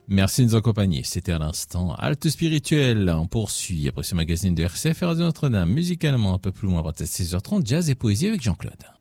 Merci de nous accompagner. C'était à l'instant Halte Spirituel. On poursuit après ce magazine de RCF et Radio Notre-Dame. Musicalement, un peu plus loin, à 16h30, jazz et poésie avec Jean-Claude.